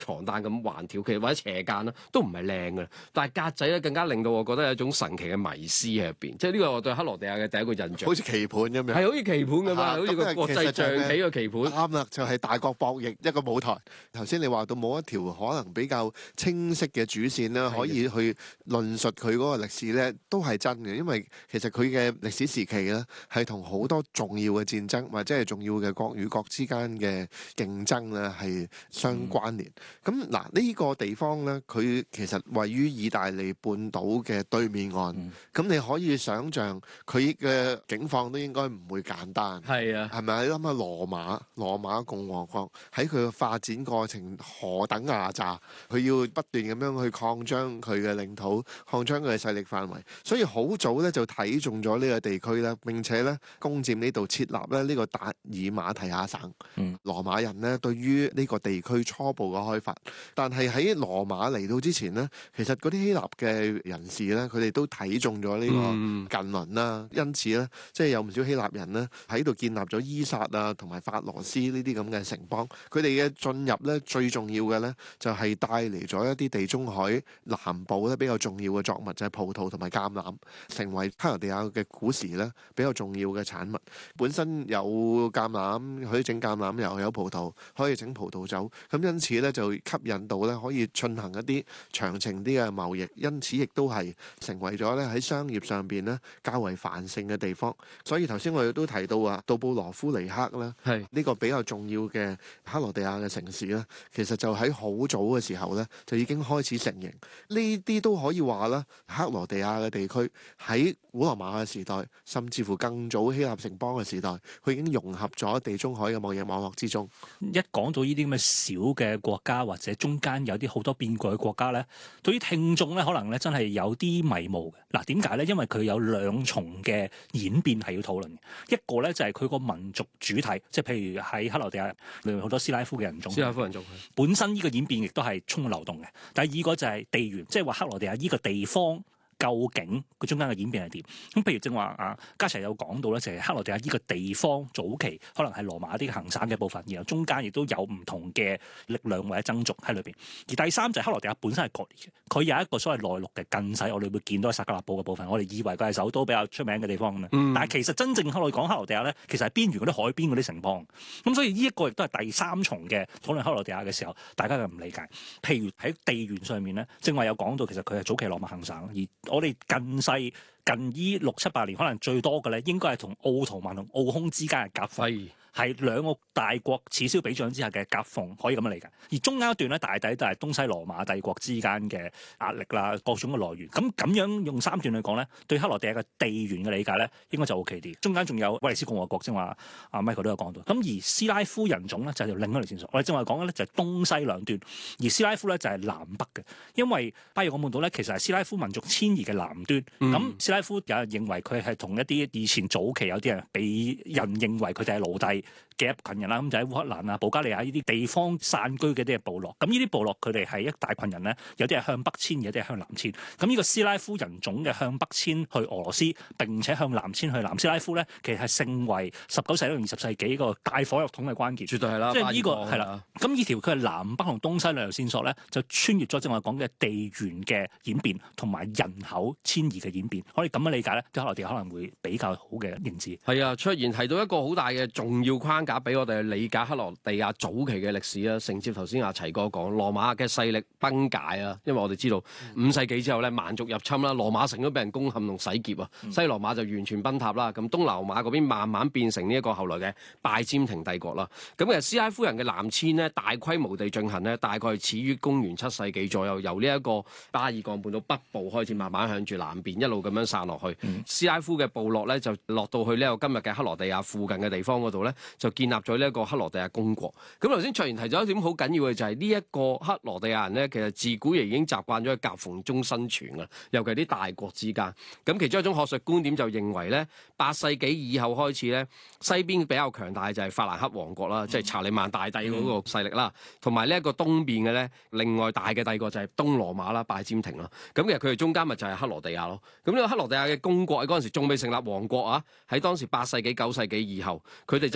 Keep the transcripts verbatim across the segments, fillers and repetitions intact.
床單咁橫條，其實或者斜間啦，都唔係靚嘅。但係格仔咧更加令到我覺得有一種神奇嘅迷思喺入邊，即係呢個我對克羅地亞嘅第一個印象。 好似棋盤咁樣， 係好似棋盤咁樣，好似個國際象棋嘅棋盤。 啱啦，就係大國博弈一個舞台。頭先你話到冇一條可能比較清晰嘅主線啦，可以去論述佢嗰個歷史咧，都係真嘅。因為其實佢嘅歷史時期咧，係同好多重要嘅戰爭或者係重要嘅國與國之間嘅競爭咧係相關聯。咁嗱、嗯，呢個地方咧，佢其實位於意大利半島嘅對面岸。咁、嗯、你可以想像佢嘅境況都應該唔會簡單。係啊，係咪？你諗下羅馬，羅馬共和國喺佢嘅發展過程何等壓榨，佢要不斷咁樣去擴張佢嘅領土，擴張佢嘅勢力範圍。所以好早咧就睇中咗呢個地區咧，並且咧攻佔呢度設立咧呢個達爾馬提亞省。嗯，羅馬人呢對於呢個地區初步嘅開發，但係喺羅馬嚟到之前呢，其實嗰啲希臘嘅人士咧，佢哋都睇中咗呢個近鄰啦，嗯、因此咧，即係有唔少希臘人呢喺度建立咗伊薩啊同埋法羅斯呢啲咁嘅城邦。佢哋嘅進入咧最重要嘅咧就係帶嚟咗一啲地中海南部咧比較重要嘅作物，就係葡萄同埋橄欖，成為克羅地亞嘅古時咧比較重要嘅產物。本身有橄欖可以整橄欖油，有葡萄可以整葡萄酒，咁因此咧就吸引到咧可以進行一啲長程啲嘅貿易，因此亦都係成為咗咧喺商業上邊咧較為繁盛嘅地方。所以頭先我哋都提到啊，杜布羅夫尼克啦，係呢個比較重要嘅克羅地亞嘅城市咧，其實就喺好早嘅時候咧就已經開始成型。呢啲都可以話啦，克羅地亞嘅地區喺古羅馬嘅時代，甚至乎更早希臘城邦嘅時代，佢已經融合咗地中海嘅貿易網絡之中。 一講到呢啲咁嘅小嘅國家，或者中間有啲好多變故嘅國家咧，對於聽眾咧可能咧真係有啲迷霧嘅。嗱，點解咧？因為佢有兩重嘅演變係要討論嘅。一個咧就係佢個民族主體，即係譬如喺克羅地亞裏面好多斯拉夫嘅人種， 斯拉夫人種本身呢個演變亦都係充滿流動嘅。第二個就係地緣，即係話克羅地亞呢個地方。究竟佢中間嘅演變係點？咁譬如正話啊，嘉齊有講到咧，就係克羅地亞呢個地方早期可能係羅馬一啲行省嘅部分，然後中間亦都有唔同嘅力量或者爭逐喺裏邊。而第三就係克羅地亞本身係割裂嘅，佢有一個所謂內陸嘅近勢，我哋會見到喺薩格勒布嘅部分，我哋以為佢係首都比較出名嘅地方咁樣。嗯、但係其實真正我哋講克羅地亞咧，其實係邊緣嗰啲海邊嗰啲城邦。咁所以呢一個亦都係第三重嘅討論克羅地亞嘅時候，大家嘅唔理解。譬如喺地緣上面咧，正話有講到其實佢係早期羅馬行省，而我哋近世近依六七百年，可能最多嘅咧，應該係同奧圖曼同奧匈之間嘅夾縫，係兩個大國此消彼長之下嘅夾縫，可以咁樣理解。而中間一段咧，大抵都係東西羅馬帝國之間嘅壓力啦，各種嘅來源。咁咁樣用三段去講咧，對克羅地亞嘅地緣嘅理解咧，應該就 OK 啲。中間仲有威尼斯共和國，正話阿 Michael 都有講到。咁而斯拉夫人種咧就係條另一條線索。我哋正話講嘅咧就係東西兩端，而斯拉夫咧就係南北嘅。因為巴爾幹半島咧其實係斯拉夫民族遷移嘅南端。咁、嗯、斯拉夫有人認為佢係同一啲以前早期有啲人被人認為佢哋係奴隸嘅一群人啦，咁就喺烏克蘭啊、保加利亞呢啲地方散居嘅啲部落。咁呢啲部落佢哋係一大群人咧，有啲係向北遷，有啲係向南遷。咁呢個斯拉夫人種嘅向北遷去俄羅斯，並且向南遷去南斯拉夫咧，其實係成為十九世紀同二十世紀個大火藥桶嘅關鍵。 絕對係啦， 即係呢個係啦。咁呢條佢係南北同東西兩條線索咧，就穿越咗正話講嘅地緣嘅演變同埋人口遷移嘅演變。可以咁樣理解咧，對克羅地亞可能會比較好嘅認知。 係啊，卓然提到一個好大嘅重要框架俾我哋去理解克羅地亞早期嘅歷史啊。承接頭先阿齊哥講，羅馬嘅勢力崩解啊，因為我哋知道五世紀之後咧，蠻族入侵啦，羅馬城都俾人攻陷同洗劫啊，西羅馬就完全崩塌啦。咁東羅馬嗰邊慢慢變成呢一個後來嘅拜占庭帝國啦。咁其實斯拉夫人嘅南遷呢，大規模地進行呢，大概始於公元七世紀左右，由呢一個巴爾幹半島北部開始，慢慢向住南邊一路咁樣散落去。嗯、斯拉夫嘅部落咧就落到去呢個今日嘅克羅地亞附近嘅地方嗰度咧，就建立咗呢一個克羅地亞公國。咁頭先卓然提咗一點好緊要嘅就係呢一個克羅地亞人咧，其實自古亦已經習慣咗喺夾縫中生存㗎，尤其係啲大國之間。咁其中一種學術觀點就認為咧，八世紀以後開始咧，西邊比較強大就係法蘭克王國啦，嗯、即係查理曼大帝嗰個勢力啦，同埋呢一個東邊嘅咧，另外大嘅帝國就係東羅馬啦、拜占庭啦。咁其實佢哋中間咪就係克羅地亞咯。咁呢個克羅地亞嘅公國喺嗰陣時仲未成立王國啊，喺當時八世紀、九世紀以後，佢哋就已經習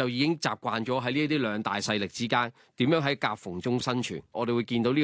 習慣咗喺呢一啲兩大勢力之間點樣喺夾縫中生存。我哋會見到呢